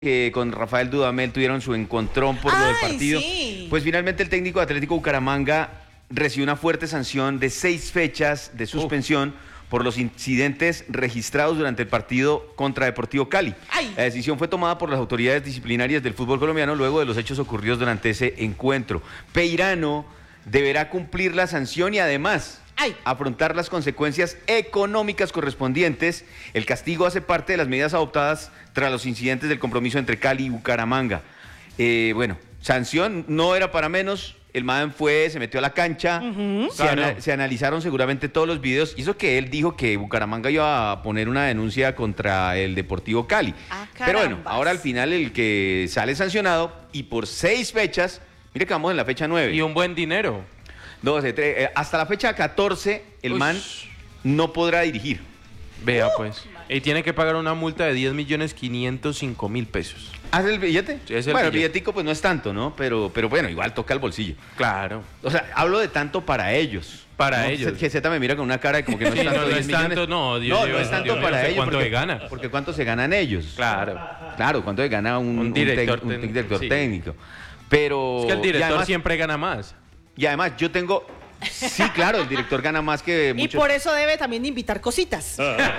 que con Rafael Dudamel tuvieron su encontrón por lo del partido. Sí. Pues finalmente el técnico de Atlético Bucaramanga recibió una fuerte sanción de 6 fechas de suspensión por los incidentes registrados durante el partido contra Deportivo Cali. Ay. La decisión fue tomada por las autoridades disciplinarias del fútbol colombiano luego de los hechos ocurridos durante ese encuentro. Peirano deberá cumplir la sanción y además afrontar las consecuencias económicas correspondientes. El castigo hace parte de las medidas adoptadas tras los incidentes del compromiso entre Cali y Bucaramanga. Bueno, sanción no era para menos. El man se metió a la cancha, se analizaron seguramente todos los videos. Hizo que él dijo que Bucaramanga iba a poner una denuncia contra el Deportivo Cali. Pero bueno, ahora al final el que sale sancionado y por 6 fechas, mire que vamos en la fecha 9. Y un buen dinero. 12, 3, hasta la fecha 14, el man no podrá dirigir. Vea pues. Y tiene que pagar una multa de 10.505.000 pesos. ¿Hace el billete? Sí, es el bueno, el billete. billetico pues no es tanto, ¿no? Pero bueno, igual toca el bolsillo. Claro. O sea, hablo de tanto para ellos. Para ¿no? ellos. Que Z me mira con una cara de como que no es Sí, tanto. no 10 es millones. tanto, no, no es tanto Dios, para no sé ellos. cuánto porque, se gana. Porque cuánto se ganan ellos. Claro. Claro, cuánto se gana un director director sí. técnico. Pero... Es que el director además, siempre gana más. Y además yo tengo... Sí, claro, el director gana más que muchos... Y por eso debe también invitar cositas.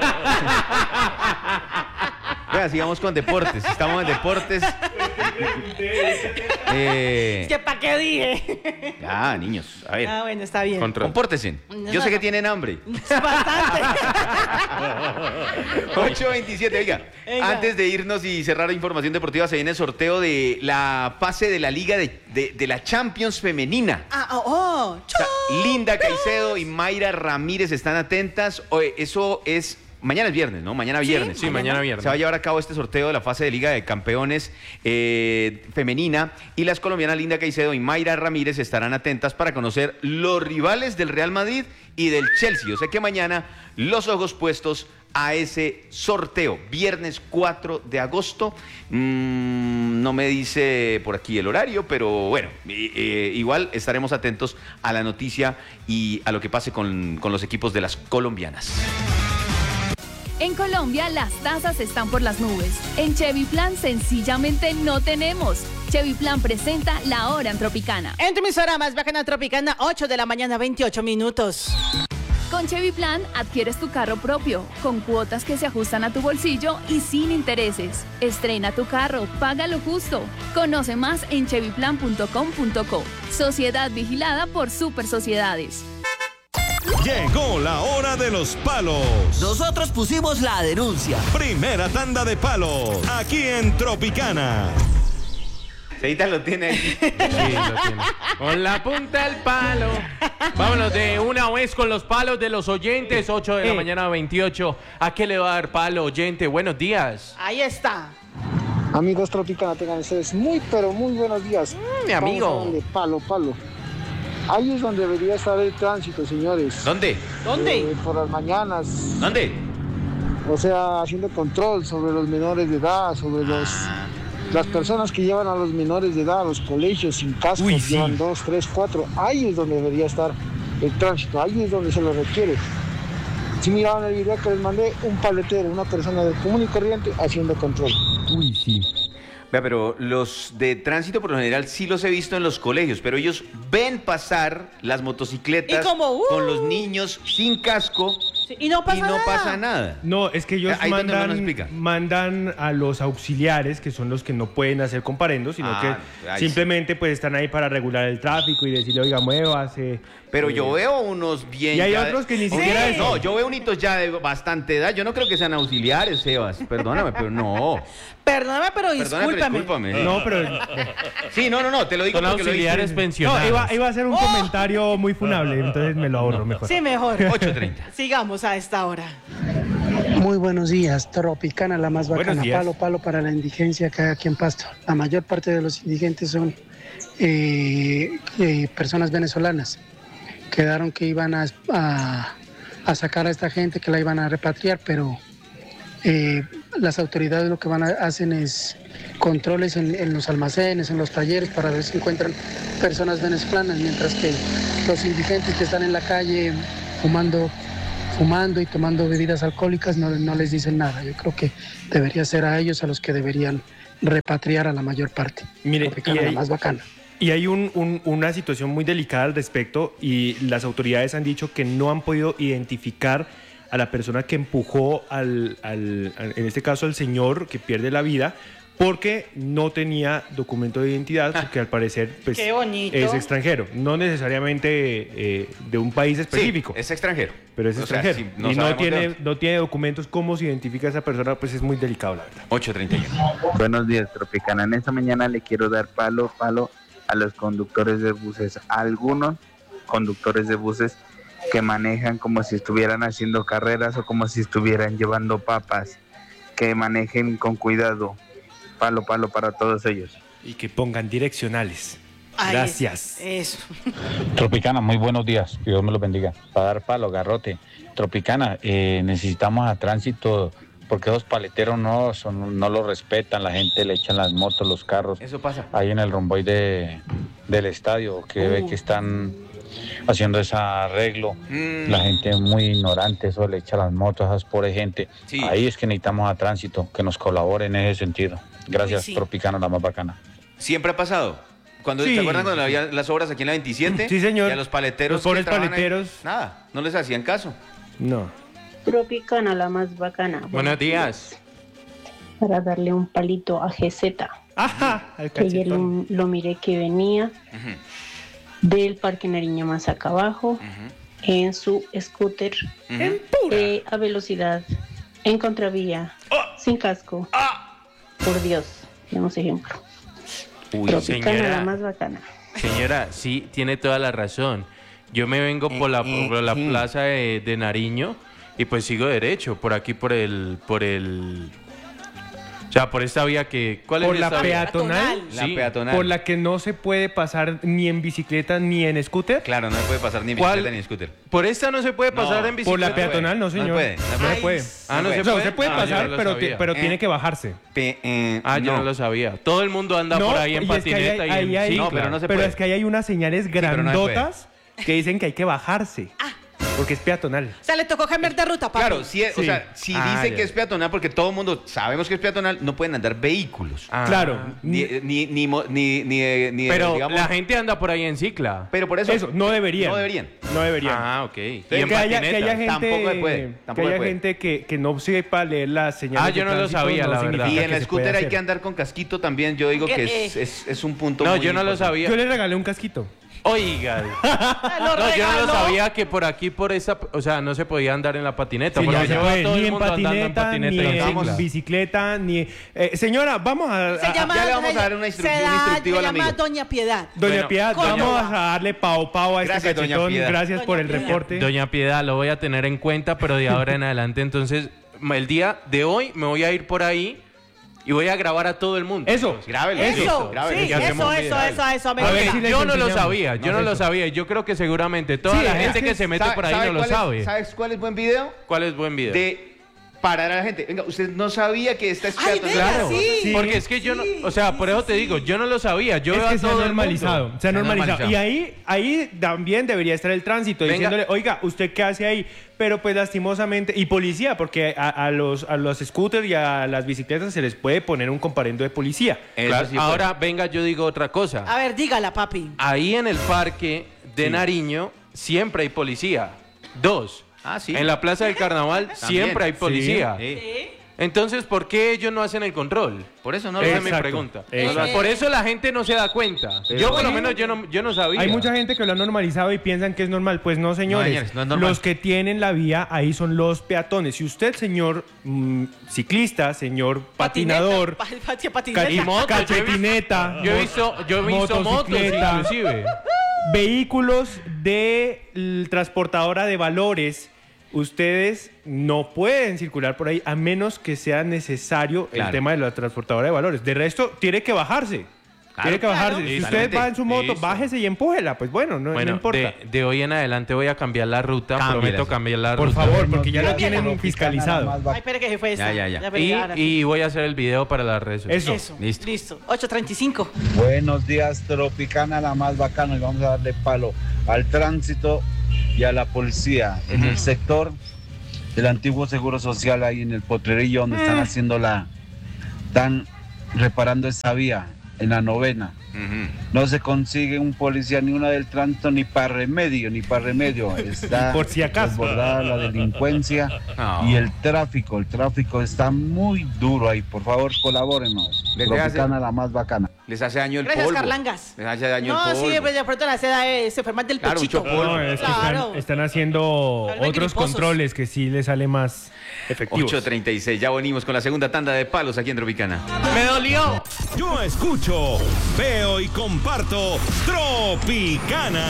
Vea, sigamos con deportes. Estamos en deportes. Es que ¿para qué dije? Ya, niños, a ver. Ah, bueno, está bien. Compórtense. Yo sé que tienen hambre. Bastante. 8:27, oiga. Antes de irnos y cerrar la información deportiva, se viene el sorteo de la fase de la Liga de la Champions femenina. O sea, Linda Caicedo y Mayra Ramírez están atentas. Oye, eso es... Mañana es viernes, ¿no? Mañana viernes. Sí, mañana viernes. Se va a llevar a cabo este sorteo de la fase de Liga de Campeones femenina y las colombianas Linda Caicedo y Mayra Ramírez estarán atentas para conocer los rivales del Real Madrid y del Chelsea. Yo sé que mañana los ojos puestos a ese sorteo, viernes 4 de agosto. No me dice por aquí el horario, pero bueno, igual estaremos atentos a la noticia y a lo que pase con los equipos de las colombianas. En Colombia las tasas están por las nubes. En Chevy Plan sencillamente no tenemos. Chevy Plan presenta La Hora en Tropicana. En tu emisora más bacana Tropicana, 8 de la mañana, 28 minutos. Con Chevy Plan adquieres tu carro propio, con cuotas que se ajustan a tu bolsillo y sin intereses. Estrena tu carro, paga lo justo. Conoce más en chevyplan.com.co. Sociedad vigilada por Super Sociedades. Llegó la hora de los palos. Nosotros pusimos la denuncia. Primera tanda de palos, aquí en Tropicana. Ceita lo tiene ahí. Sí, lo tiene. Con la punta del palo. Vámonos de una vez con los palos de los oyentes. 8 de la mañana, 28. ¿A qué le va a dar palo, oyente? Buenos días. Ahí está. Amigos Tropicana, tengan ustedes muy, pero muy buenos días. Mi amigo. Vamos a darle palo. Ahí es donde debería estar el tránsito, señores. ¿Dónde? Por las mañanas. ¿Dónde? O sea, haciendo control sobre los menores de edad, sobre las personas que llevan a los menores de edad a los colegios sin cascos, llevan 2, 3, 4. Ahí es donde debería estar el tránsito, ahí es donde se lo requiere. Si miraban el video que les mandé, un paletero, una persona de común y corriente haciendo control. Uy, sí. Vea, pero los de tránsito por lo general sí los he visto en los colegios, pero ellos ven pasar las motocicletas con los niños sin casco y no pasa nada. No, es que ellos mandan a los auxiliares, que son los que no pueden hacer comparendos, sino que simplemente pues están ahí para regular el tráfico y decirle, oiga, muévase. Pero yo veo unos bien... Y hay otros que ni siquiera eso. No, yo veo unitos ya de bastante edad. Yo no creo que sean auxiliares, Sebas. Perdóname, pero no. Perdóname, pero discúlpame. No, pero... Sí, no, te lo digo son porque auxiliares pensionados. No, iba a hacer un comentario muy funable, entonces me lo ahorro mejor. Sí, mejor. 8:30. Sigamos a esta hora. Muy buenos días, Tropicana, la más bacana. Palo para la indigencia que hay aquí en Pasto. La mayor parte de los indigentes son personas venezolanas. Quedaron que iban a sacar a esta gente, que la iban a repatriar, pero las autoridades lo que hacen es controles en los almacenes, en los talleres, para ver si encuentran personas venezolanas, mientras que los indigentes que están en la calle fumando y tomando bebidas alcohólicas no les dicen nada. Yo creo que debería ser a ellos a los que deberían repatriar a la mayor parte. Mire, Tropicana, la más bacana. Y hay una situación muy delicada al respecto y las autoridades han dicho que no han podido identificar a la persona que empujó en este caso al señor que pierde la vida porque no tenía documento de identidad, porque al parecer pues, Qué bonito. es extranjero, no necesariamente de un país específico. Sí, es extranjero. Pero es extranjero. Sea, y no tiene documentos. ¿Cómo se identifica a esa persona? Pues es muy delicado, la verdad. 8:31. Buenos días, Tropicana. En esta mañana le quiero dar palo a los conductores de buses. Algunos conductores de buses que manejan como si estuvieran haciendo carreras o como si estuvieran llevando papas. Que manejen con cuidado. Palo para todos ellos. Y que pongan direccionales. Gracias. Eso. Tropicana, muy buenos días, que Dios me los bendiga. Para dar palo, garrote. Tropicana, necesitamos a tránsito porque esos paleteros no lo respetan, la gente le echan las motos, los carros. Eso pasa. Ahí en el romboy del estadio, que ve que están haciendo ese arreglo. La gente es muy ignorante, eso le echa las motos a esa pobre gente. Sí. Ahí es que necesitamos a tránsito, que nos colabore en ese sentido. Gracias, sí. Tropicana, la más bacana. Siempre ha pasado. ¿Se acuerdan cuando había las obras aquí en la 27? Sí, señor. Y a los paleteros. Los pobres que trabajan paleteros. ahí, nada, no les hacían caso. No. Tropicana, la más bacana. Buenos días. Para darle un palito a GZ. Ajá, al Que ayer cachetón. lo miré que venía del Parque Nariño más acá abajo, en su scooter, a velocidad, en contravía, sin casco. Por Dios, demos ejemplo. Uy, Tropicana, señora. la más bacana. Señora, sí, tiene toda la razón. Yo me vengo por la plaza de Nariño y pues sigo derecho, por aquí por el... O sea, por esta vía que... ¿Cuál Por es la esta vía? peatonal. La peatonal. Por la que no se puede pasar ni en bicicleta ni en scooter. Claro, no se puede pasar ni en ¿Cuál? bicicleta ni en scooter. Por esta no se puede pasar en bicicleta. Por la peatonal, no, señor. No se puede. No se puede. Ah, no se O sea, puede. se puede Ah, pasar, yo no lo pero, sabía. pero tiene que bajarse. Yo no lo sabía. Todo el mundo anda No, por ahí en y es que patineta ahí y en hay- cicla. No, pero no se Pero puede. es que ahí hay unas señales pero no se puede. grandotas que dicen que hay que bajarse. Porque es peatonal. O sea, le tocó cambiar de ruta, papi. Claro, si, o Sí. sea, si Ah, dicen ya. que es peatonal, porque todo el mundo sabemos que es peatonal, no pueden andar vehículos. Ah. Claro. Pero digamos, la gente anda por ahí en cicla. pero por eso, Eso, no deberían. no deberían. No deberían. Ah, ok. Y Que en haya patineta. gente, Tampoco se puede, que tampoco se haya puede. gente que no sepa leer las señales. Ah, de yo no lo tránsito, sabía, la significa verdad. Y en que la se puede scooter hay hacer. que andar con casquito también. Yo digo que ¿Qué? es un punto No, muy yo no lo importante. sabía. Yo le regalé un casquito. Oiga. No, yo no lo sabía que por aquí, por esa... O sea, no se podía andar en la patineta. Sí, porque no se yo veo a puede, todo ni el en mundo andando patineta, ni y en en cicla. bicicleta, ni... señora, vamos a... Se llama, ya le vamos a dar una instrucción instructiva al se llama amigo. Doña Piedad. Doña Bueno, Piedad, coño. vamos a darle pao a este Gracias, doña cachetón. Piedad. Gracias por el Doña Piedad. reporte. Doña Piedad, lo voy a tener en cuenta, pero de ahora en adelante, entonces, el día de hoy me voy a ir por ahí y voy a grabar a todo el mundo. Eso. Grábelo. Eso, listo, grábelo. sí, Y hacemos eso. Me A ver gusta. si le Yo no lo enseñamos. sabía, yo no lo sabía. Yo creo que seguramente toda Sí, la es gente que que se mete por ahí no lo cuál sabe. es, ¿sabes cuál es buen video? ¿Cuál es buen video? De parar a la gente. Venga, usted no sabía que esta es Ay, peatonal. venga, Claro, sí. porque es que yo no, o sea, por eso te digo, yo no lo sabía, yo Es veo que a se ha todo el normalizado, mundo. se ha normalizado. Y ahí también debería estar el tránsito, Venga. diciéndole, oiga, ¿usted qué hace ahí? Pero pues lastimosamente, y policía, porque a los scooters y a las bicicletas se les puede poner un comparendo de policía. Claro, sí, ahora, venga, yo digo otra cosa. A ver, dígala, papi. Ahí en el parque de Nariño siempre hay policía. 2. Ah, sí. En la Plaza del Carnaval siempre hay policía. Sí. Entonces, ¿por qué ellos no hacen el control? Por eso no lo Esa es hacen. mi Exacto. pregunta. Exacto. Por eso la gente no se da cuenta. Yo por lo menos yo no sabía. Hay mucha gente que lo ha normalizado y piensan que es normal. Pues no, señores. señores, no es normal. Los que tienen la vía ahí son los peatones. Si usted, señor ciclista, señor patinador, Patineta. Y moto, cachetineta, Yo he visto motos motocicleta, inclusive. vehículos de transportadora de valores, ustedes no pueden circular por ahí a menos que sea necesario el Claro. tema de la transportadora de valores. De resto, tiene que bajarse. Tiene que bajarse. Si usted Exactamente. va en su moto, Listo. bájese y empújela. Pues bueno, no Bueno, importa. de hoy en adelante voy a cambiar la ruta. Cámbiala, Prometo sí. cambiar la Por ruta. favor, porque ya la Cámbiala. tienen fiscalizado. Ay, espere que se fue esta. Ya. Y voy a hacer el video para las redes sociales. Eso. Eso. Listo. 8:35. Buenos días, Tropicana, la más bacana. Y vamos a darle palo al tránsito y a la policía en el sector del antiguo Seguro Social, ahí en el Potrerillo, donde están haciendo están reparando esta vía en la 9ª. No se consigue un policía ni una del tránsito ni para remedio. Está por si acaso desbordada la delincuencia y el tráfico está muy duro ahí. Por favor, colabórenos. Tropicana la más bacana. Les hace daño el Gracias, polvo. Carlangas. Les hace daño el No, polvo. sí, pues de pronto la seda se enferman del Claro, pechito. mucho polvo. No, es que Claro. están haciendo Tal vez otros griposos. controles que sí les sale más efectivos. 8:36, ya venimos con la segunda tanda de palos aquí en Tropicana. ¡Me dolió! Yo escucho, veo y comparto Tropicana.